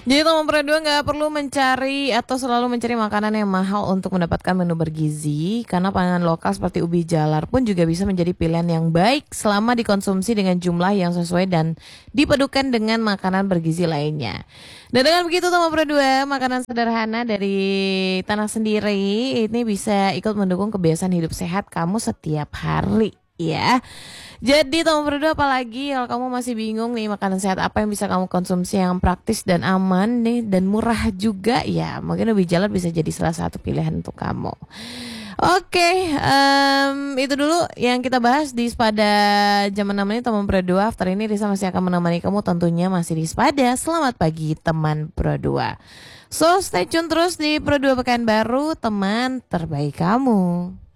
Jadi teman Pro 2 nggak perlu mencari atau selalu mencari makanan yang mahal untuk mendapatkan menu bergizi, karena panganan lokal seperti ubi jalar pun juga bisa menjadi pilihan yang baik selama dikonsumsi dengan jumlah yang sesuai dan dipadukan dengan makanan bergizi lainnya. Dan dengan begitu teman Pro 2, makanan sederhana dari tanah sendiri ini bisa ikut mendukung kebiasaan hidup sehat kamu setiap hari ya. Jadi teman Pro 2, apalagi kalau kamu masih bingung nih makanan sehat apa yang bisa kamu konsumsi yang praktis dan aman nih dan murah juga ya, mungkin ubi jalar bisa jadi salah satu pilihan untuk kamu. Oke, itu dulu yang kita bahas di Spada jam 6 ini teman Pro 2. After ini Risa masih akan menemani kamu tentunya masih di Spada. Selamat pagi teman Pro 2. So stay tune terus di Pro 2 Pekanbaru, teman terbaik kamu.